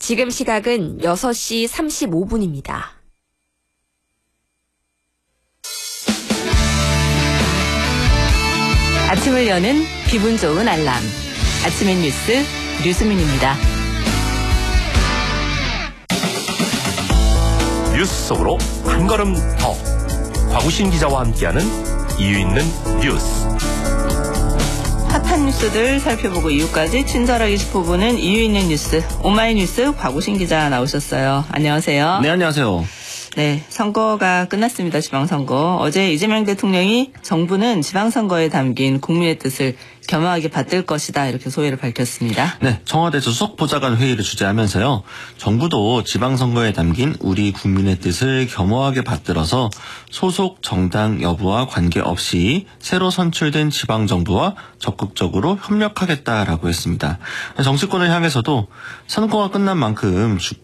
지금 시각은 6시 35분입니다. 아침을 여는 기분 좋은 알람. 아침의 뉴스 류수민입니다. 뉴스 속으로 한 걸음 더. 곽우신 기자와 함께하는 이유 있는 뉴스. 핫한 뉴스들 살펴보고 이유까지 친절하게 짚어보는 이유 있는 뉴스. 오마이뉴스 곽우신 기자 나오셨어요. 안녕하세요. 네, 안녕하세요. 네, 선거가 끝났습니다. 지방선거. 어제 이재명 대통령이 정부는 지방선거에 담긴 국민의 뜻을 겸허하게 받들 것이다, 이렇게 소회를 밝혔습니다. 네, 청와대 수석 보좌관 회의를 주재하면서요. 정부도 지방선거에 담긴 우리 국민의 뜻을 겸허하게 받들어서 소속 정당 여부와 관계없이 새로 선출된 지방정부와 적극적으로 협력하겠다라고 했습니다. 정치권을 향해서도 선거가 끝난 만큼